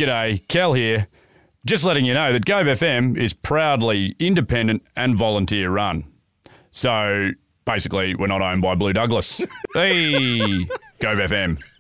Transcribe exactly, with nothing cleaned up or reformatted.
G'day, Cal here. Just letting you know that Gove F M is proudly independent and volunteer run. So basically, we're not owned by Blue Douglas. Hey, Gove F M.